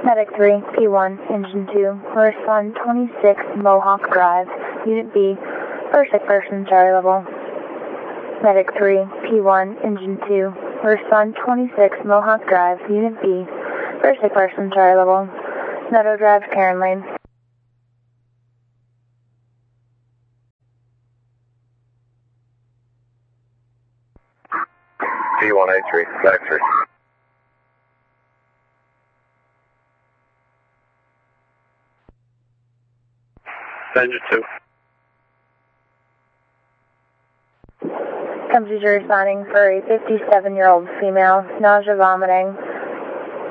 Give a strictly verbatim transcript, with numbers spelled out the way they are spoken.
Medic three, P one, Engine two, respond twenty-six Mohawk Drive, Unit B, first sick person, Charlie level. Medic three, P one, Engine two, respond twenty-six Mohawk Drive, Unit B, first sick person, Charlie level. Meadow Drive, Karen Lane. P one A three, Medic three. Engine two. Company responding for a fifty-seven-year-old female, nausea, vomiting,